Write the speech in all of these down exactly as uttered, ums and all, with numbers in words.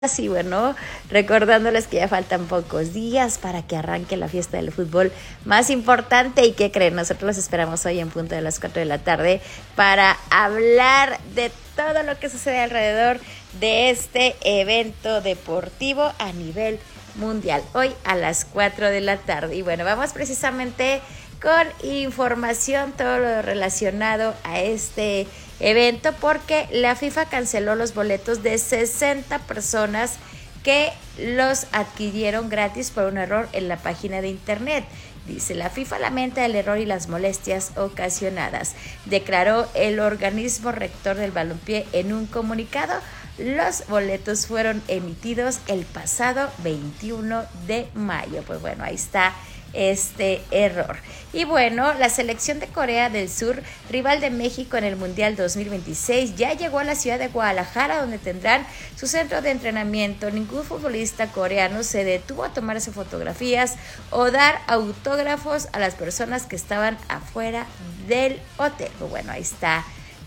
Así bueno, recordándoles que ya faltan pocos días para que arranque la fiesta del fútbol más importante. ¿Y qué creen? Nosotros los esperamos hoy en punto de las cuatro de la tarde para hablar de todo lo que sucede alrededor de este evento deportivo a nivel mundial. Hoy a las cuatro de la tarde. Y bueno, vamos precisamente con información, todo lo relacionado a este evento, porque la FIFA canceló los boletos de sesenta personas que los adquirieron gratis por un error en la página de internet. Dice, la FIFA lamenta el error y las molestias ocasionadas, declaró el organismo rector del balompié en un comunicado. Los boletos fueron emitidos el pasado veintiuno de mayo. Pues bueno, ahí está este error. Y bueno, la selección de Corea del Sur, rival de México en el Mundial dos mil veintiséis, ya llegó a la ciudad de Guadalajara, donde tendrán su centro de entrenamiento. Ningún futbolista coreano se detuvo a tomarse fotografías o dar autógrafos a las personas que estaban afuera del hotel. Bueno, ahí está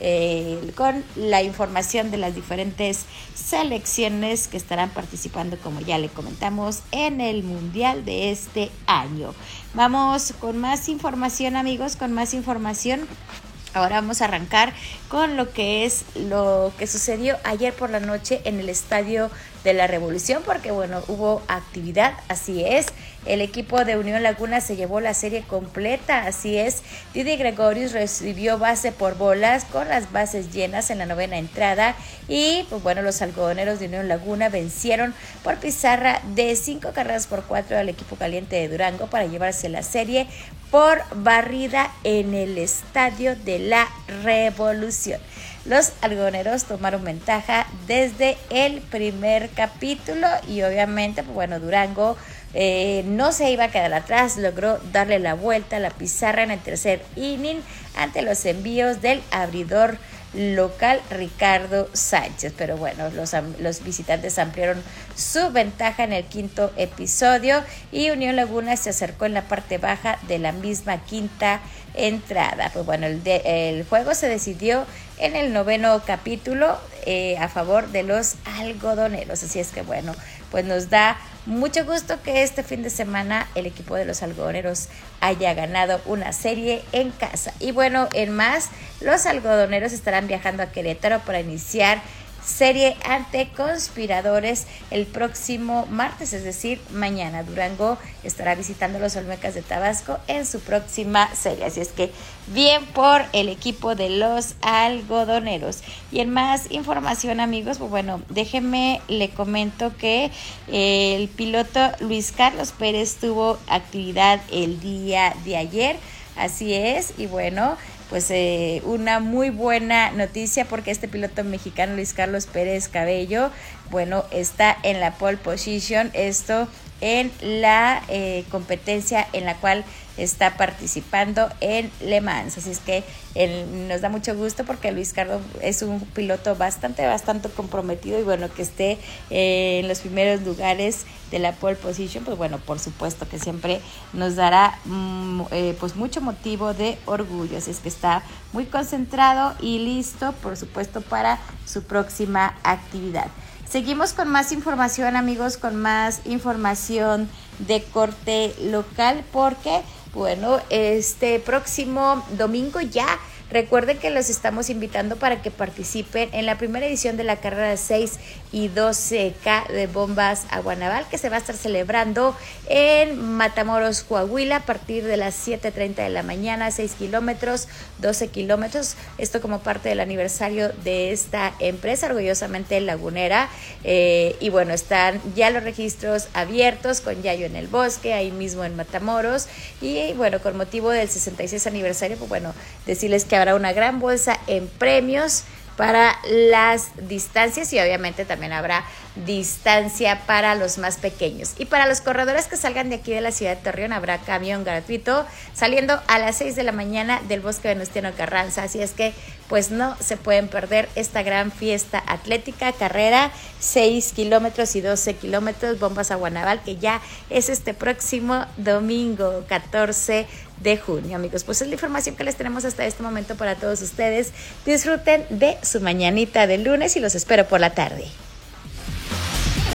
Eh, con la información de las diferentes selecciones que estarán participando, como ya le comentamos, en el Mundial de este año. Vamos con más información, amigos, con más información. Ahora vamos a arrancar con lo que es lo que sucedió ayer por la noche en el Estadio de la Revolución, porque bueno, hubo actividad, así es. El equipo de Unión Laguna se llevó la serie completa, así es. Didi Gregorius recibió base por bolas con las bases llenas en la novena entrada y pues bueno, los algodoneros de Unión Laguna vencieron por pizarra de cinco carreras por cuatro al equipo caliente de Durango para llevarse la serie por barrida en el Estadio de la Revolución. Los algodoneros tomaron ventaja desde el primer capítulo y obviamente, pues bueno, Durango eh, no se iba a quedar atrás, logró darle la vuelta a la pizarra en el tercer inning ante los envíos del abridor local Ricardo Sánchez, pero bueno, los, los visitantes ampliaron su ventaja en el quinto episodio y Unión Laguna se acercó en la parte baja de la misma quinta entrada. Pues bueno, el, de, el juego se decidió en el noveno capítulo eh, a favor de los algodoneros, así es que bueno, pues nos da mucho gusto que este fin de semana el equipo de los algodoneros haya ganado una serie en casa. Y bueno, en más, los algodoneros estarán viajando a Querétaro para iniciar serie ante Conspiradores el próximo martes, es decir, mañana. Durango estará visitando los Olmecas de Tabasco en su próxima serie, así es que bien por el equipo de los algodoneros. Y en más información, amigos, pues bueno, déjenme le comento que eh, el piloto Luis Carlos Pérez tuvo actividad el día de ayer, así es, y bueno, pues eh, una muy buena noticia porque este piloto mexicano Luis Carlos Pérez Cabello, bueno, está en la pole position, esto en la eh, competencia en la cual está participando en Le Mans, así es que él, nos da mucho gusto porque Luis Carlos es un piloto bastante, bastante comprometido y bueno, que esté eh, en los primeros lugares de la pole position, pues bueno, por supuesto que siempre nos dará mm, eh, pues mucho motivo de orgullo, así es que está muy concentrado y listo, por supuesto, para su próxima actividad. Seguimos con más información, amigos, con más información de corte local porque, bueno, este próximo domingo ya, recuerden que los estamos invitando para que participen en la primera edición de la carrera de seis y doce K de Bombas Agua Naval, que se va a estar celebrando en Matamoros, Coahuila, a partir de las siete treinta de la mañana, seis kilómetros, doce kilómetros, esto como parte del aniversario de esta empresa, orgullosamente lagunera, eh, y bueno, están ya los registros abiertos con Yayo en el Bosque, ahí mismo en Matamoros, y bueno, con motivo del sesenta y seis aniversario, pues bueno, decirles que habrá una gran bolsa en premios para las distancias y obviamente también habrá distancia para los más pequeños. Y para los corredores que salgan de aquí de la ciudad de Torreón habrá camión gratuito saliendo a las seis de la mañana del Bosque Venustiano Carranza. Así es que pues no se pueden perder esta gran fiesta atlética, carrera seis kilómetros y doce kilómetros, Bombas Agua Naval, que ya es este próximo domingo catorce de junio, amigos. Pues es la información que les tenemos hasta este momento para todos ustedes. Disfruten de su mañanita de lunes y los espero por la tarde.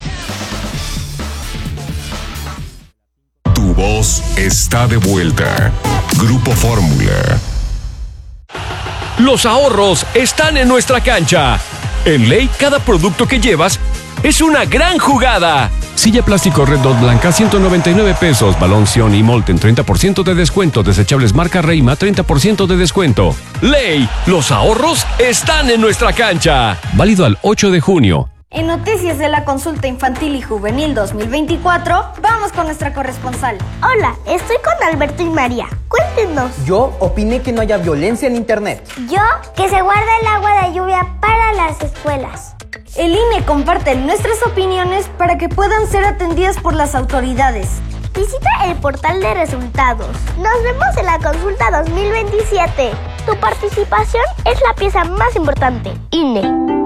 ahorros está de vuelta. Grupo Fórmula. Los ahorros están en nuestra cancha. En Ley, cada producto que llevas es una gran jugada. Silla plástico Red Dot blanca, ciento noventa y nueve pesos. Balón Sion y Molten, treinta por ciento de descuento. Desechables marca Reima, treinta por ciento de descuento. Ley, los ahorros están en nuestra cancha. Válido al ocho de junio. En Noticias de la Consulta Infantil y Juvenil dos mil veinticuatro, vamos con nuestra corresponsal. Hola, estoy con Alberto y María. Cuéntenos. Yo opiné que no haya violencia en internet. Yo, que se guarda el agua de lluvia para las escuelas. El I N E comparte nuestras opiniones para que puedan ser atendidas por las autoridades. Visita el portal de resultados. Nos vemos en la consulta dos mil veintisiete. Tu participación es la pieza más importante. I N E.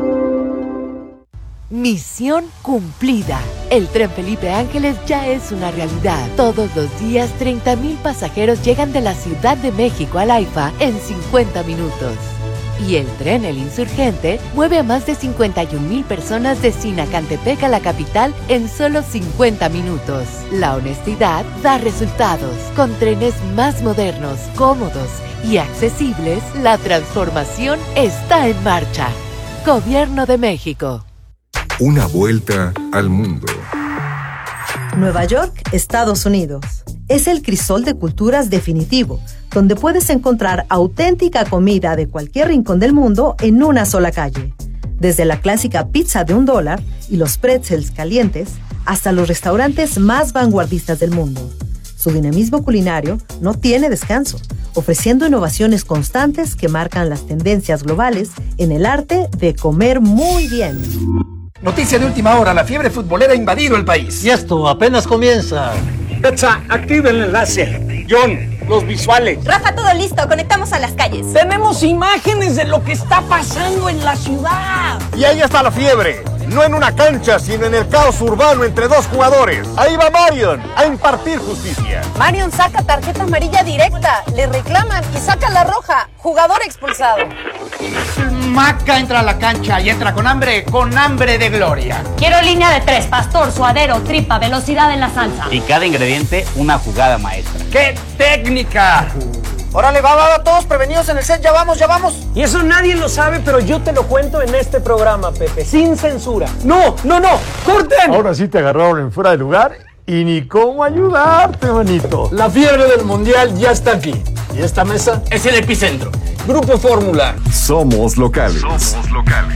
Misión cumplida. El tren Felipe Ángeles ya es una realidad. Todos los días, treinta mil pasajeros llegan de la Ciudad de México al AIFA en cincuenta minutos. Y el tren El Insurgente mueve a más de cincuenta y un mil personas de Sinacantepec a la capital en solo cincuenta minutos. La honestidad da resultados. Con trenes más modernos, cómodos y accesibles, la transformación está en marcha. Gobierno de México. Una vuelta al mundo. Nueva York, Estados Unidos. Es el crisol de culturas definitivo, donde puedes encontrar auténtica comida de cualquier rincón del mundo en una sola calle. Desde la clásica pizza de un dólar y los pretzels calientes, hasta los restaurantes más vanguardistas del mundo. Su dinamismo culinario no tiene descanso, ofreciendo innovaciones constantes que marcan las tendencias globales en el arte de comer muy bien. Noticia de última hora, la fiebre futbolera ha invadido el país. Y esto apenas comienza. Petsa, activa el enlace. John, los visuales. Rafa, todo listo, conectamos a las calles. Tenemos imágenes de lo que está pasando en la ciudad. Y ahí está la fiebre. No en una cancha, sino en el caos urbano entre dos jugadores. Ahí va Marion a impartir justicia. Marion saca tarjeta amarilla directa, le reclaman y saca la roja. Jugador expulsado. Maca entra a la cancha y entra con hambre, con hambre de gloria. Quiero línea de tres, pastor, suadero, tripa, velocidad en la salsa. Y cada ingrediente una jugada maestra. ¡Qué técnica! Órale, va, va, va, todos prevenidos en el set, ya vamos, ya vamos. Y eso nadie lo sabe, pero yo te lo cuento en este programa, Pepe, sin censura. ¡No, no, no! ¡Corten! Ahora sí te agarraron en fuera de lugar y ni cómo ayudarte, manito. La fiebre del mundial ya está aquí. Y esta mesa es el epicentro. Grupo Fórmula. Somos locales. Somos locales.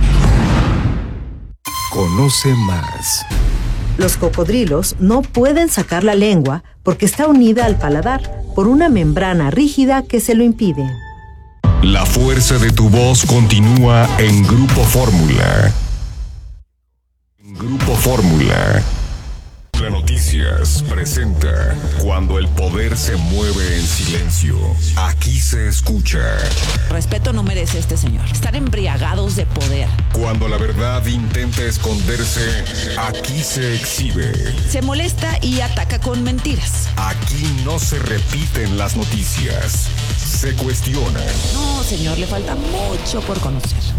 Conoce más. Los cocodrilos no pueden sacar la lengua porque está unida al paladar por una membrana rígida que se lo impide. La fuerza de tu voz continúa en Grupo Fórmula. Grupo Fórmula. La Noticias presenta Cuando el poder se mueve en silencio. Aquí se escucha. Respeto no merece este señor. Están embriagados de poder. Cuando la verdad intenta esconderse, aquí se exhibe. Se molesta y ataca con mentiras. Aquí no se repiten las noticias. Se cuestionan. No, señor, le falta mucho por conocer.